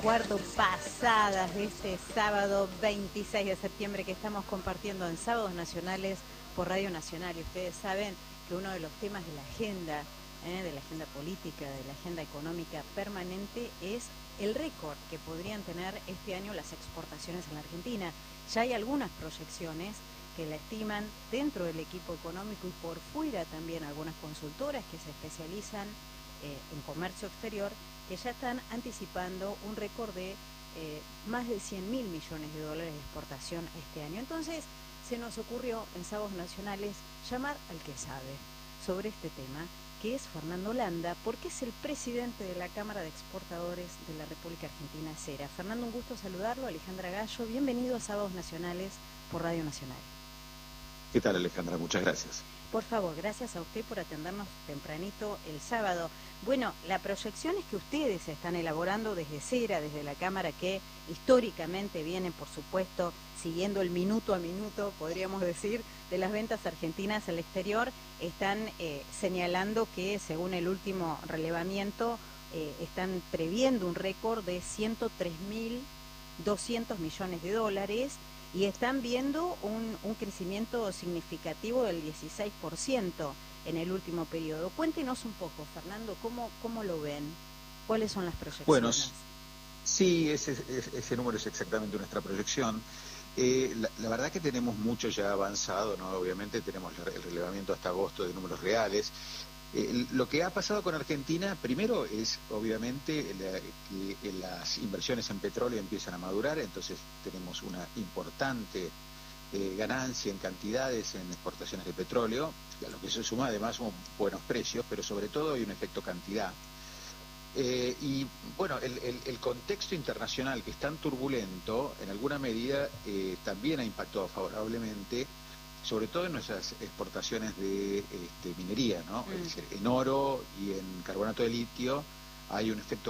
1:15 pasadas de este sábado 26 de septiembre que estamos compartiendo en Sábados Nacionales por Radio Nacional. Y ustedes saben que uno de los temas de la agenda política, de la agenda económica permanente, es el récord que podrían tener este año las exportaciones en la Argentina. Ya hay algunas proyecciones que la estiman dentro del equipo económico y por fuera también algunas consultoras que se especializan en comercio exterior, que ya están anticipando un récord de más de 100.000 millones de dólares de exportación este año. Entonces se nos ocurrió en Sábados Nacionales llamar al que sabe sobre este tema, que es Fernando Landa, porque es el presidente de la Cámara de Exportadores de la República Argentina, CERA. Fernando, un gusto saludarlo. Alejandra Gallo, bienvenido a Sábados Nacionales por Radio Nacional. ¿Qué tal, Alejandra? Muchas gracias. Por favor, gracias a usted por atendernos tempranito el sábado. Bueno, la proyección es que ustedes están elaborando desde CERA, desde la Cámara, que históricamente vienen, por supuesto, siguiendo el minuto a minuto, podríamos decir, de las ventas argentinas al exterior, están señalando que, según el último relevamiento, están previendo un récord de 103.200 millones de dólares, y están viendo un crecimiento significativo del 16% en el último periodo. Cuéntenos un poco, Fernando, ¿cómo lo ven? ¿Cuáles son las proyecciones? Bueno, sí, ese número es exactamente nuestra proyección. La verdad que tenemos mucho ya avanzado, ¿no? Obviamente tenemos el relevamiento hasta agosto de números reales. Lo que ha pasado con Argentina, primero, es obviamente que las inversiones en petróleo empiezan a madurar, entonces tenemos una importante ganancia en cantidades en exportaciones de petróleo, a lo que se suma además buenos precios, pero sobre todo hay un efecto cantidad. Y bueno, el contexto internacional, que es tan turbulento, en alguna medida también ha impactado favorablemente, sobre todo en nuestras exportaciones de minería, ¿no? Es decir, en oro y en carbonato de litio hay un efecto